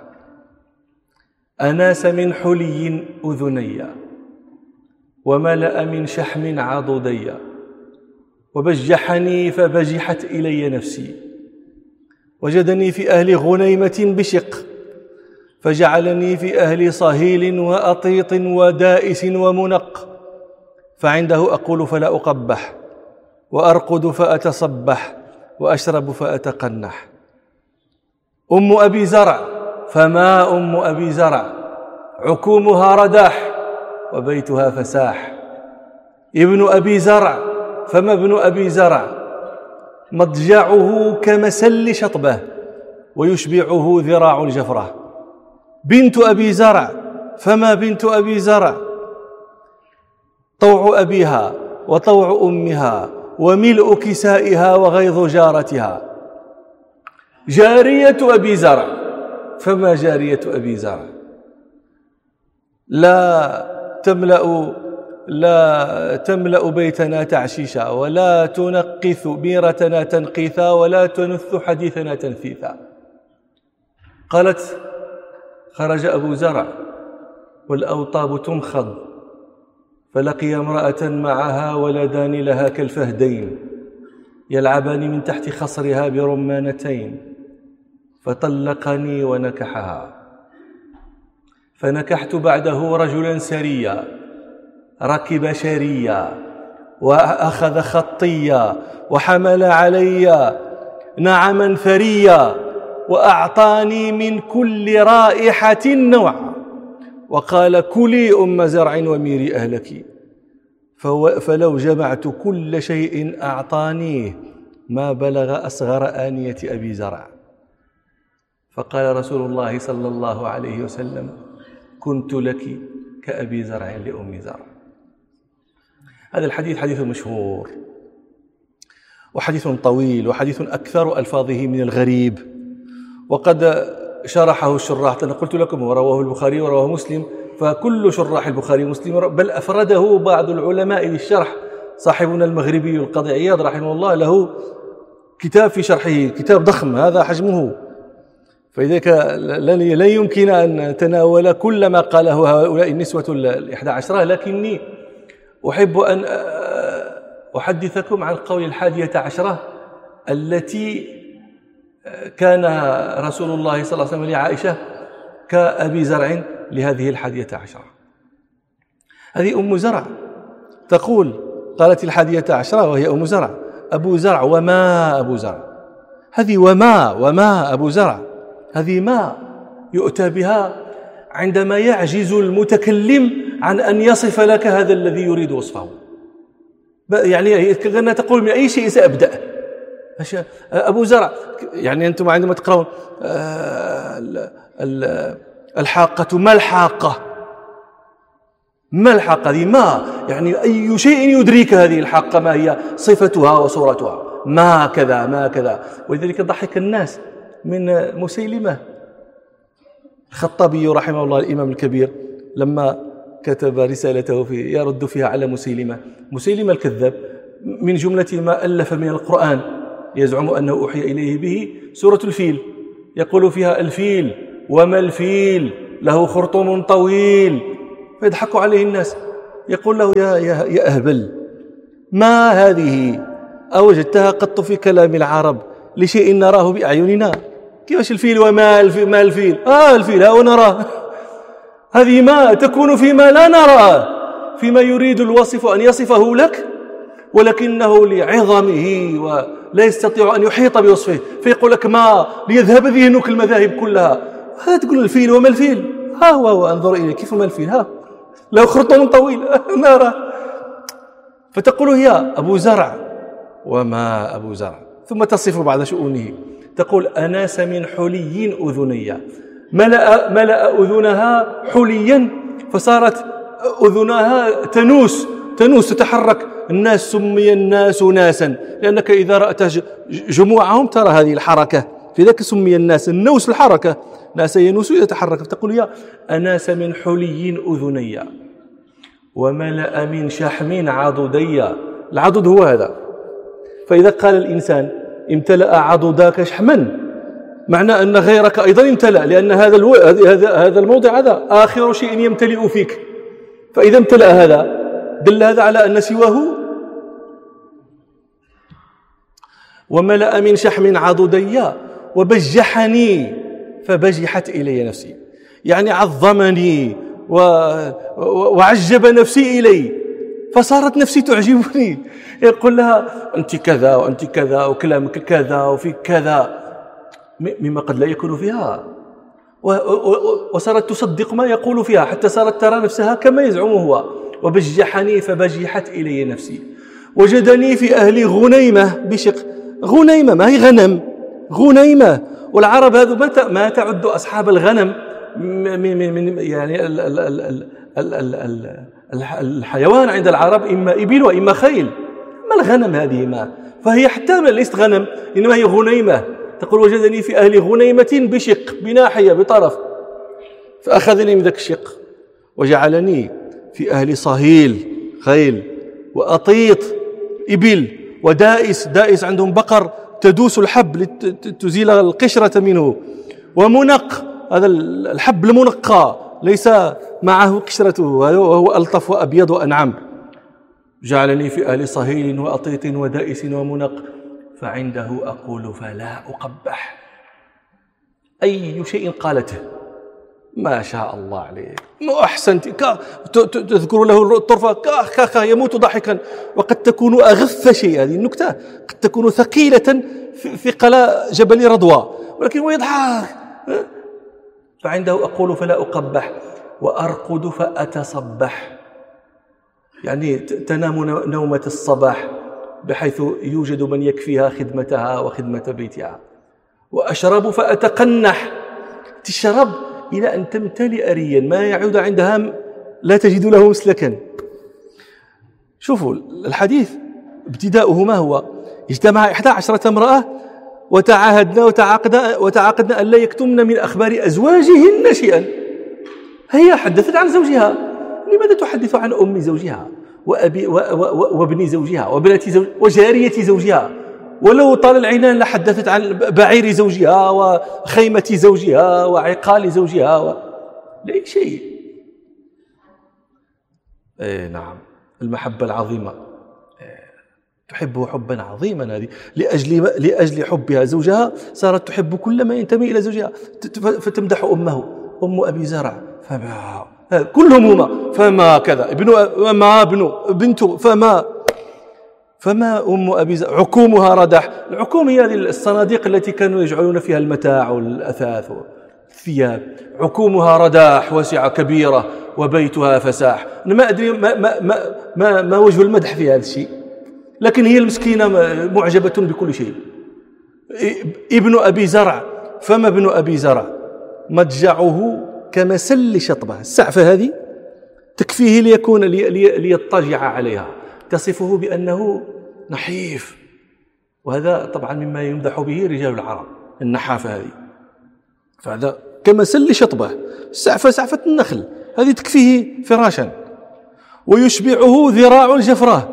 أناس من حلي أذني، وملأ من شحم عضدي، وبجحني فبجحت إلي نفسي، وجدني في أهل غنيمة بشق، فجعلني في أهل صهيل وأطيط ودائس ومنق، فعنده أقول فلا أقبح، وأرقد فأتصبح، وأشرب فأتقنح. أم أبي زرع، فما أم أبي زرع، عكومها رداح، وبيتها فساح. ابن أبي زرع، فما ابن أبي زرع، مضجعه كمسل شطبه، ويشبعه ذراع الجفرة. بنت أبي زرع، فما بنت أبي زرع، طوع أبيها وطوع أمها، وملء كسائها وغيظ جارتها. جارية أبي زرع، فما جارية أبي زرع، لا تملأ لا تملأ بيتنا تعشيشا، ولا تنقث بيرتنا تنقيثا، ولا تنث حديثنا تنثيثا. قالت: خرج أبو زرع والأوطاب تنخض، فلقي امرأة معها ولدان لها كالفهدين يلعبان من تحت خصرها برمانتين، فطلقني ونكحها. فنكحت بعده رجلا سريا، ركب شريا، وأخذ خطيا، وحمل علي نعما ثريا، وأعطاني من كل رائحة نوع، وقال: كلي أم زرع وميري أهلك. فلو جمعت كل شيء أعطانيه ما بلغ أصغر آنية أبي زرع. فقال رسول الله صلى الله عليه وسلم: كنت لك كأبي زرع لأم زرع. هذا الحديث حديث مشهور، وحديث طويل، وحديث أكثر ألفاظه من الغريب، وقد شرحه الشراح. أنا قلت لكم ورواه البخاري ورواه مسلم، فكل شراح البخاري ومسلم، بل أفرده بعض العلماء للشرح. صاحبنا المغربي القاضي عياض رحمه الله له كتاب في شرحه، كتاب ضخم هذا حجمه، فلذلك لن يمكن أن نتناول كل ما قاله هؤلاء النسوة الإحدى عشرة، لكني أحب أن أحدثكم عن قول الحادية عشرة التي كان رسول الله صلى الله عليه وسلم لعائشة كأبي زرع لهذه الحادية عشرة. هذه أم زرع تقول، قالت الحادية عشرة وهي أم زرع: أبو زرع وما أبو زرع. هذه وما وما أبو زرع، هذه ما يؤتى بها عندما يعجز المتكلم عن أن يصف لك هذا الذي يريد وصفه. يعني كأنها تقول: من أي شيء سأبدأ؟ أبو زرع، يعني أنتم عندما تقرأون الحاقة، ما الحاقة؟ ما الحاقة دي؟ ما يعني أي شيء يدريك هذه الحاقة ما هي صفتها وصورتها، ما كذا ما كذا. ولذلك ضحك الناس من مسيلمة. الخطابي رحمه الله الإمام الكبير لما كتب رسالته في يرد فيها على مسيلمة. مسيلمة الكذاب من جملة ما ألف من القرآن يزعم أنه أوحي إليه به سورة الفيل، يقول فيها الفيل وما الفيل له خرطوم طويل، فيضحك عليه الناس. يقول له يا, يا, يا أهبل، ما هذه أوجدتها قط في كلام العرب لشيء نراه بأعيننا؟ كيفاش الفيل وما الفيل؟ ما الفيل؟ آه الفيل ها ونراه. هذه ما تكون فيما لا نراه، فيما يريد الوصف أن يصفه لك ولكنه لعظمه ولا يستطيع أن يحيط بوصفه، فيقول لك ما ليذهب ذهنك المذاهب كلها. هذا تقول الفيل وما الفيل؟ ها هو, هو انظر إليه كيف ما الفيل، ها له خرطوم طويل نرى. فتقول هي أبو زرع وما أبو زرع، ثم تصف بعض شؤونه. تقول أناس من حلي أذني، ملأ, ملأ أذنها حليا فصارت أذنها تنوس تنوس تتحرك. الناس سمي الناس ناسا لأنك إذا رأت جموعهم ترى هذه الحركة، في ذلك سمي الناس النوس الحركة، ناس ينوس يتحرك. تقول يا أناس من حلي أذني وملأ من شحم عضدي. العضد هو هذا، فإذا قال الإنسان امتلأ عضداك شحما معنى أن غيرك أيضا امتلأ، لأن هذا الو... هذا هذا الموضع هذا آخر شيء يمتلئ فيك، فإذا امتلأ هذا دل هذا على أن سواه. وملأ من شحم عضدي وبجحني فبجحت إلي نفسي، يعني عظمني و... وعجب نفسي إلي، فصارت نفسي تعجبني. يقول لها أنت كذا وأنت كذا وكلامك كذا وفي كذا مما قد لا يكون فيها، وصارت تصدق ما يقول فيها حتى صارت ترى نفسها كما يزعم هو. وبجحني فبجحت إلي نفسي. وجدني في أهل غنيمة بشق. غنيمة ما هي غنم، غنيمة. والعرب هذو ما تعد أصحاب الغنم من يعني ال ال ال ال ال ال ال الحيوان عند العرب إما إبل وإما خيل. ما الغنم هذه؟ ما فهي حتى ليست غنم إنما هي غنيمة. تقول وجدني في أهل غنيمة بشق، بناحية بطرف، فأخذني من ذاك الشق وجعلني في أهل صهيل خيل وأطيط إبل ودائس، دائس عندهم بقر تدوس الحب لتزيل القشرة منه، ومنق، هذا الحب المنقى ليس معه قشرته وهو ألطف وأبيض وأنعم. جعلني في أهل صهيل وأطيط ودائس ومنق، فعنده أقول فلا أقبح. أي شيء قالته ما شاء الله عليه، ما أحسنت، تذكر له الطرفة كاخ كاخ يموت ضحكا. وقد تكون أغث شيء، هذه النكتة قد تكون ثقيلة في قلاء جبل رضوى، ولكن هو يضحك. فعنده أقول فلا أقبح وأرقد فأتصبح، يعني تنام نومة الصباح بحيث يوجد من يكفيها خدمتها وخدمة بيتها. وأشرب فأتقنح، تشرب إلى أن تمتلئ ريا ما يعود عندها لا تجد له مسلكا. شوفوا الحديث ابتداؤه ما هو؟ اجتمع إحدى عشرة امرأة وتعاهدنا وتعاقدنا, وتعاقدنا أن لا يكتمن من أخبار أزواجهن شيئا. هي حدثت عن زوجها، لماذا تحدث عن أم زوجها وأبي وابن زوجها وبنات زوج وجارية زوجها؟ ولو طال العنان لحدثت عن بعير زوجها وخيمة زوجها وعقال زوجها و... لا شيء. اي نعم، المحبة العظيمة تحبه حبا عظيما، هذه لأجل لأجل حبها زوجها صارت تحب كل ما ينتمي إلى زوجها، فتمدح أمه، أم أبي زرع فما كلهم هما فما كذا، ابن ما ابن بنته فما فما أم أبي زرع عكومها ردح. العكوم هي هذه الصناديق التي كانوا يجعلون فيها المتاع والأثاث والثياب. عكومها رداح واسعة كبيرة وبيتها فساح. أنا ما أدري ما, ما, ما, ما, ما وجه المدح في هذا الشيء، لكن هي المسكينة معجبة بكل شيء. ابن أبي زرع فما ابن أبي زرع مضجعه كمسل شطبة. السعفة هذه تكفيه ليكون لي ليضطجع عليها، تصفه بأنه نحيف، وهذا طبعا مما يمدح به رجال العرب النحافة هذه. فهذا كمسل شطبة. السعفة سعفة النخل هذه تكفيه فراشا. ويشبعه ذراع الجفرة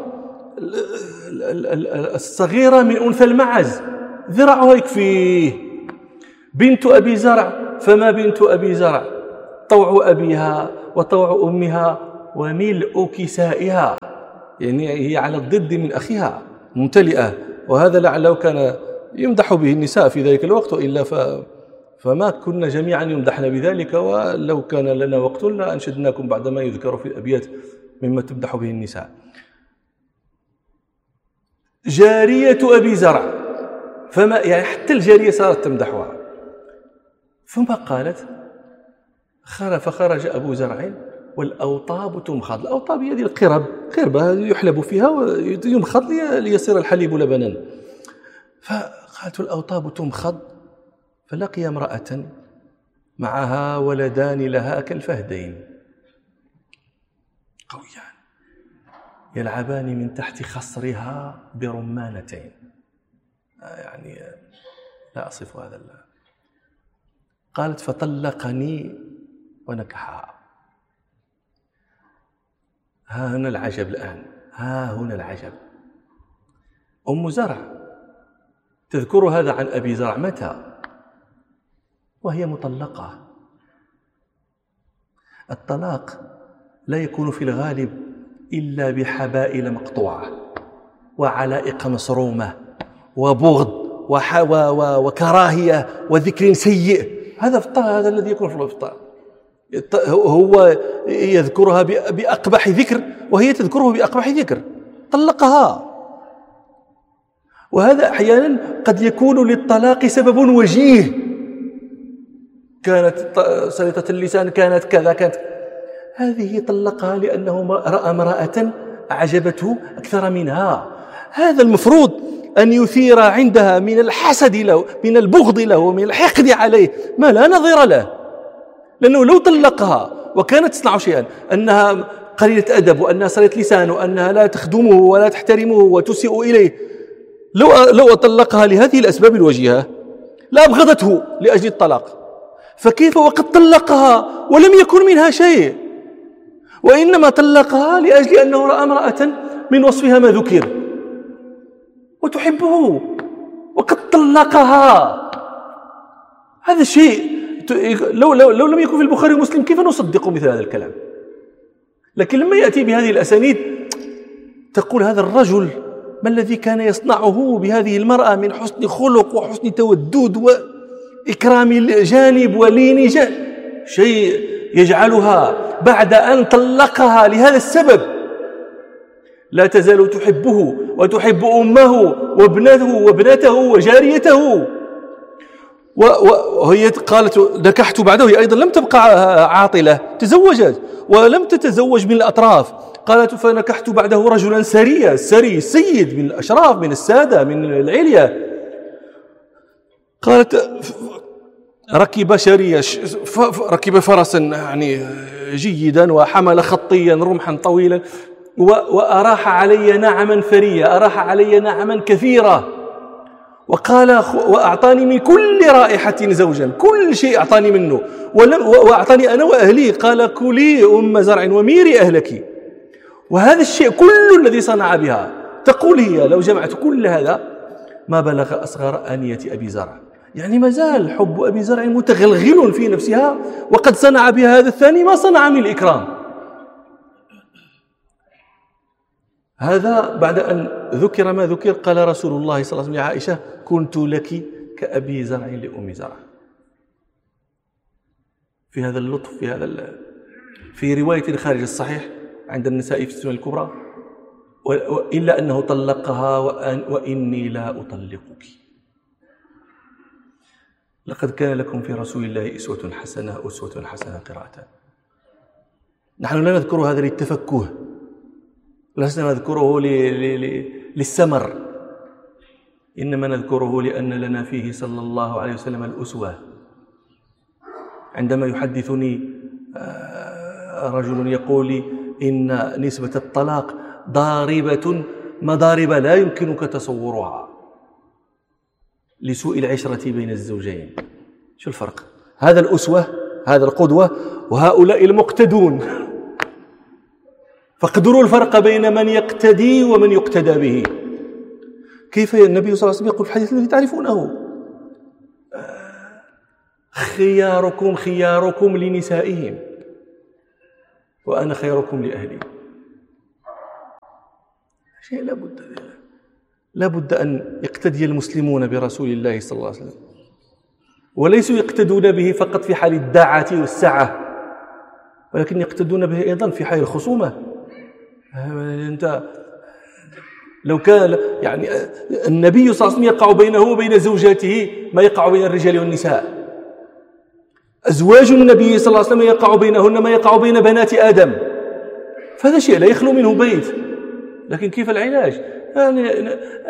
الصغيرة من أنثى المعز، ذراعها يكفيه. بنت أبي زرع فما بنت أبي زرع، طوع أبيها وطوع أمها وملء كسائها، يعني هي على الضد من أخيها ممتلئة. وهذا لعله كان يمدح به النساء في ذلك الوقت، وإلا ف فما كنا جميعا يمدحنا بذلك، ولو كان لنا وقت لأنشدناكم بعد ما يذكر في الأبيات مما تمدح به النساء. جارية أبي زرع فما، يعني حتى الجارية صارت تمدحها. ثم قالت فخرج أبو زرع والأوطاب تمخض. الأوطاب هذه القرب، قربة يحلب فيها ويمخض ليصير الحليب لبنا. فقالت الأوطاب تمخض، فلقي امرأة معها ولدان لها كالفهدين قويان يلعبان من تحت خصرها برمانتين. يعني لا أصف هذا الله. قالت فطلقني ونكحها. ها هنا العجب الآن، ها هنا العجب. أم زرع تذكر هذا عن أبي زرع متى؟ وهي مطلقة. الطلاق لا يكون في الغالب إلا بحبائل مقطوعة وعلائق مسرومة وبغض وكراهية وذكر سيء. هذا في الطلاق، هذا الذي يكون في الطلاق. هو يذكرها بأقبح ذكر وهي تذكره بأقبح ذكر، طلقها. وهذا أحيانا قد يكون للطلاق سبب وجيه، كانت سلطة اللسان، كانت كذا، كانت هذه طلقها لأنه رأى امرأة أعجبته أكثر منها. هذا المفروض أن يثير عندها من الحسد له، من البغض له، ومن الحقد عليه ما لا نظير له. لأنه لو طلقها وكانت تصنع شيئا، أنها قليلة أدب، وأنها صلت لسان، وأنها لا تخدمه ولا تحترمه وتسيء إليه، لو لو طلقها لهذه الأسباب الوجيهة لأبغضته لأجل الطلاق. فكيف وقد طلقها ولم يكن منها شيء، وإنما طلقها لأجل أنه رأى امرأة من وصفها ما ذكر وتحبه وقد طلقها. هذا الشيء لو, لو, لو لم يكن في البخاري ومسلم كيف نصدق مثل هذا الكلام؟ لكن لما يأتي بهذه الأسانيد تقول هذا الرجل ما الذي كان يصنعه بهذه المرأة من حسن خلق وحسن تودد وإكرام الجانب ولين جانب، شيء يجعلها بعد أن طلقها لهذا السبب لا تزال تحبه وتحب أمه وابنته وابنته وجاريته. وهي قالت نكحت بعده، هي أيضا لم تبقى عاطلة، تزوجت ولم تتزوج من الأطراف. قالت فنكحت بعده رجلا سريا، سري سيد من الأشراف، من السادة، من العليا. قالت ركب شريا، ركب فرسا يعني جيدا، وحمل خطيا رمحا طويلا، وأراح علي نعما فريا، أراح علي نعما كثيرا، وقال وأعطاني من كل رائحة زوجا، كل شيء أعطاني منه، وأعطاني أنا وأهلي. قال كلي أم زرع وميري أهلك. وهذا الشيء كل الذي صنع بها، تقول هي لو جمعت كل هذا ما بلغ أصغر آنية أبي زرع. يعني ما زال حب أبي زرع متغلغل في نفسها، وقد صنع بها هذا الثاني ما صنع من الإكرام. هذا بعد أن ذكر ما ذكر قال رسول الله صلى الله عليه وسلم لعائشة كنت لك كأبي زرع لأم زرع. في هذا اللطف، في هذا في رواية خارج الصحيح عند النساء في السنن الكبرى، إلا أنه طلقها وإني لا أطلقك. لقد كان لكم في رسول الله أسوة حسنة، أسوة حسنة قراءة. نحن لا نذكر هذا للتفكه، لسنا نذكره للسمر، إنما نذكره لأن لنا فيه صلى الله عليه وسلم الأسوة. عندما يحدثني رجل يقول لي إن نسبة الطلاق ضاربة مضارب لا يمكنك تصورها لسوء العشرة بين الزوجين. شو الفرق؟ هذا الأسوة هذا القدوة وهؤلاء المقتدون. فاقدروا الفرق بين من يقتدي ومن يقتدى به. كيف النبي صلى الله عليه وسلم يقول في الحديث الذي تعرفونه: خياركم خياركم لنسائهم وأنا خيركم لأهلي. شيء لا بد لا بد أن يقتدي المسلمون برسول الله صلى الله عليه وسلم، وليسوا يقتدون به فقط في حال الدعة والسعة، ولكن يقتدون به أيضا في حال الخصومة. أنت لو كان يعني النبي صلى الله عليه وسلم يقع بينه وبين زوجاته ما يقع بين الرجال والنساء، أزواج النبي صلى الله عليه وسلم يقع بينهن ما يقع بين بنات آدم، فهذا شيء لا يخلو منه بيت. لكن كيف العلاج؟ يعني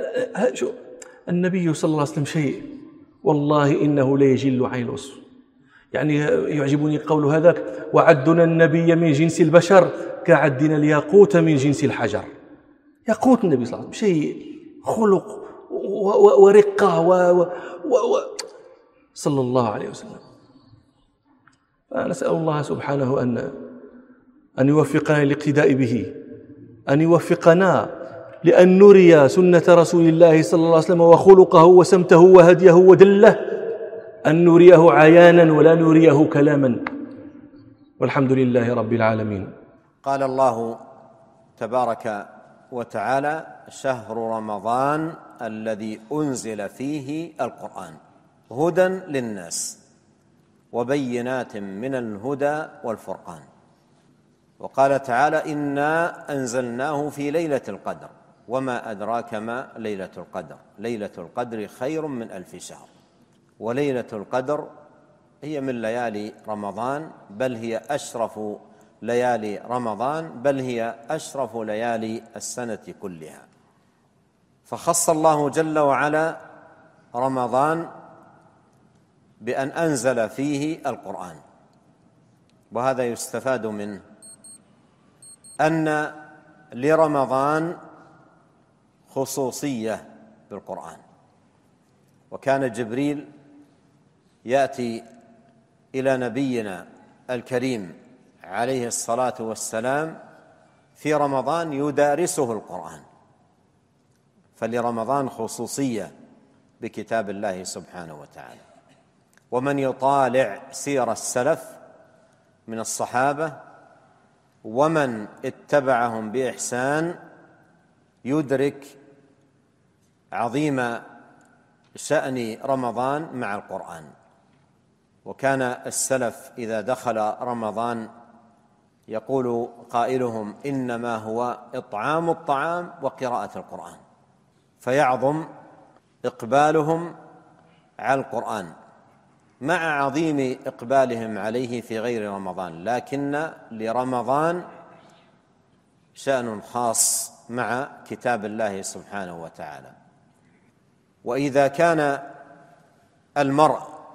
النبي صلى الله عليه وسلم شيء والله إنه لا يجل عيلص. يعني يعجبني قول هذاك: وعدنا النبي من جنس البشر كعدنا الياقوت من جنس الحجر. ياقوت النبي صلى الله عليه وسلم شيء خلق ورقة و... و... و... صلى الله عليه وسلم. فنسأل الله سبحانه أن أن يوفقنا للاقتداء به، أن يوفقنا لأن نري سنة رسول الله صلى الله عليه وسلم وخلقه وسمته وهديه ودله، أن نريه عيانا ولا نريه كلاما. والحمد لله رب العالمين. قال الله تبارك وتعالى: شهر رمضان الذي أنزل فيه القرآن هدى للناس وبينات من الهدى والفرقان. وقال تعالى: إنا أنزلناه في ليلة القدر وما أدراك ما ليلة القدر ليلة القدر خير من ألف شهر. وليلة القدر هي من ليالي رمضان، بل هي أشرف ليالي رمضان، بل هي أشرف ليالي السنة كلها. فخص الله جل وعلا رمضان بأن أنزل فيه القرآن. وهذا يستفاد منه أن لرمضان خصوصية بالقرآن. وكان جبريل يأتي إلى نبينا الكريم عليه الصلاة والسلام في رمضان يدارسه القرآن. فلرمضان خصوصية بكتاب الله سبحانه وتعالى. ومن يطالع سير السلف من الصحابة ومن اتبعهم بإحسان يدرك عظيم شأن رمضان مع القرآن. وكان السلف إذا دخل رمضان يقول قائلهم: إنما هو إطعام الطعام وقراءة القرآن. فيعظم إقبالهم على القرآن مع عظيم إقبالهم عليه في غير رمضان، لكن لرمضان شأن خاص مع كتاب الله سبحانه وتعالى. وإذا كان المرء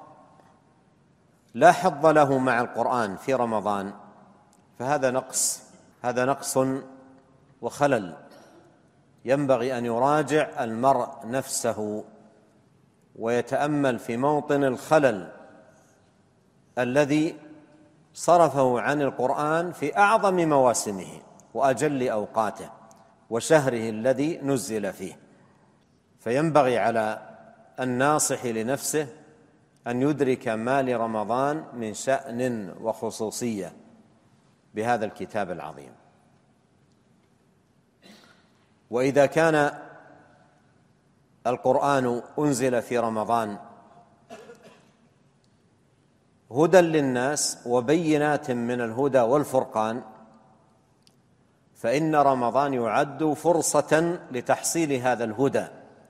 لا حظ له مع القرآن في رمضان فهذا نقص هذا نقص وخلل. ينبغي أن يراجع المرء نفسه ويتأمل في موطن الخلل الذي صرفه عن القرآن في أعظم مواسمه وأجل أوقاته وشهره الذي نزل فيه. فينبغي على الناصح لنفسه أن يدرك ما لرمضان من شأن وخصوصية بهذا الكتاب العظيم. وإذا كان القرآن أنزل في رمضان هدى للناس وبينات من الهدى والفرقان، فإن رمضان يعد فرصة لتحصيل هذا الهدى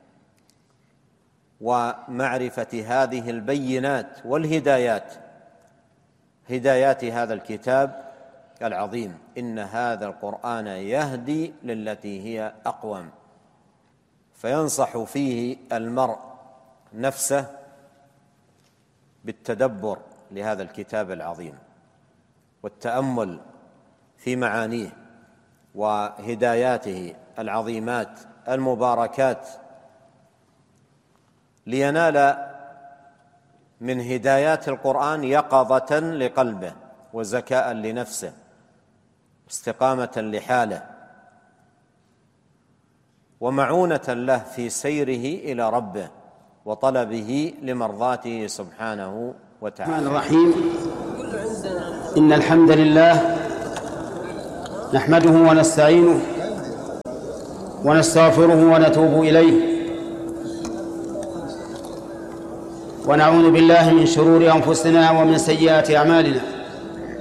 ومعرفة هذه البينات والهدايات، هدايات هذا الكتاب العظيم. إن هذا القرآن يهدي للتي هي أقوم. فينصح فيه المرء نفسه بالتدبر لهذا الكتاب العظيم والتأمل في معانيه وهداياته العظيمات المباركات، لينال من هدايات القرآن يقظة لقلبه وزكاء لنفسه استقامة لحاله ومعونة له في سيره إلى ربه وطلبه لمرضاته سبحانه وتعالى. الرحمن الرحيم. إن الحمد لله نحمده ونستعينه ونستغفره ونتوب إليه ونعوذ بالله من شرور أنفسنا ومن سيئات أعمالنا.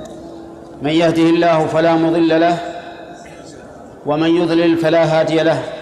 من يهده الله فلا مضل له ومن يضلل فلا هادي له.